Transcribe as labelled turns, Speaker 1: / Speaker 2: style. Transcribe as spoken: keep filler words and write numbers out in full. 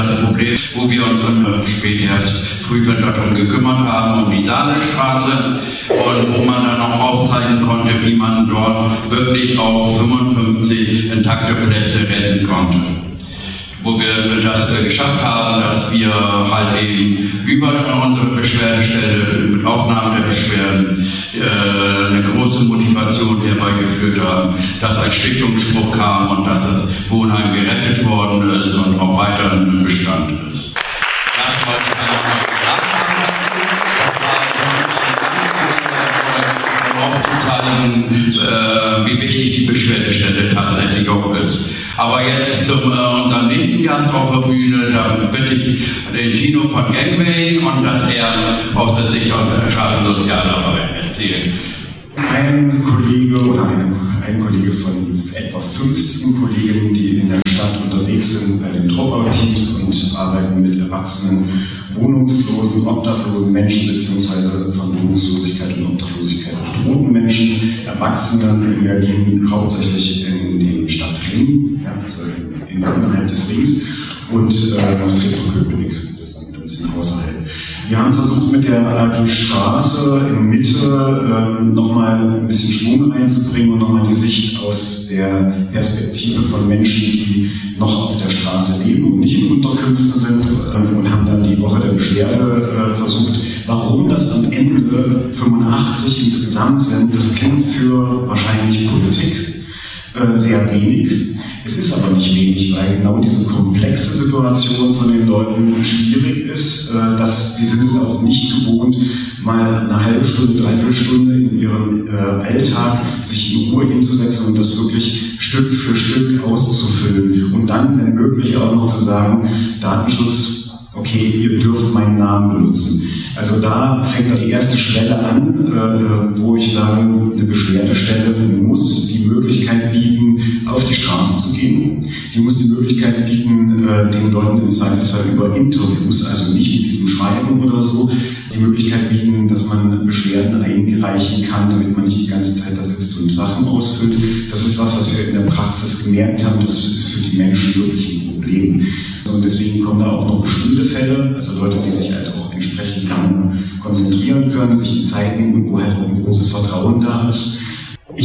Speaker 1: Das Problem, wo wir uns im Spätherbst, Frühwinter darum gekümmert haben, um die Saalestraße und wo man dann auch aufzeigen konnte, wie man dort wirklich auf fünfundfünfzig intakte Plätze retten konnte. Wo wir das äh, geschafft haben, dass wir halt eben über unsere Beschwerdestelle mit Aufnahme der Beschwerden äh, eine große Motivation herbeigeführt haben, dass ein Stiftungsspruch kam und dass das Wohnheim gerettet worden ist und auch weiterhin im Bestand ist. Das wollte ich einfach mal gesagt haben, um aufzuzeigen, äh, wie wichtig die Beschwerdestelle tatsächlich auch ist. Aber jetzt zum äh, unserem nächsten Gast auf der Bühne, da bitte ich den Tino von Gangway und dass er aus der Sicht aus der Straßensozialarbeit erzählt.
Speaker 2: Ein Kollege oder eine, ein Kollege von etwa fünfzehn Kollegen, die in der Stadt unterwegs sind bei den Dropout-Teams und arbeiten mit erwachsenen, wohnungslosen, obdachlosen Menschen beziehungsweise von Wohnungslosigkeit und Obdachlosigkeit bedrohten Menschen, Erwachsenen in Berlin, hauptsächlich in dem Stadtring, ja, also in, innerhalb des Rings und äh, nach Treptow-Köpenick, das ist dann ein bisschen außerhalb. Wir haben versucht, mit der A G Straße in Mitte ähm, nochmal ein bisschen Schwung reinzubringen und nochmal die Sicht aus der Perspektive von Menschen, die noch auf der Straße leben und nicht in Unterkünften sind ähm, und haben dann die Woche der Beschwerde äh, versucht, warum das am Ende fünfundachtzig insgesamt sind. Das klingt für wahrscheinlich Politik äh, sehr wenig. Es ist aber nicht wenig, weil genau diese komplexe Situation von den Leuten schwierig ist, äh, dass sie sind es auch nicht gewohnt, mal eine halbe Stunde, dreiviertel Stunde in ihrem äh, Alltag sich in Ruhe hinzusetzen und das wirklich Stück für Stück auszufüllen und dann, wenn möglich, auch noch zu sagen, Datenschutz, okay, ihr dürft meinen Namen benutzen. Also da fängt die erste Schwelle an, äh, wo ich sage, eine Beschwerdestelle muss die Möglichkeit bieten, auf die Straße zu gehen. Die muss die Möglichkeit bieten, äh, den Leuten im Zweifelsfall über Interviews, also nicht mit diesem Schreiben oder so, die Möglichkeit bieten, dass man Beschwerden einreichen kann, damit man nicht die ganze Zeit da sitzt und Sachen ausfüllt. Das ist was, was wir in der Praxis gemerkt haben, das ist für die Menschen wirklich ein Problem. Und deswegen kommen da auch noch bestimmte Fälle, also Leute, die sich halt auch entsprechend konzentrieren können, sich die Zeit nehmen und wo halt auch ein großes Vertrauen da ist.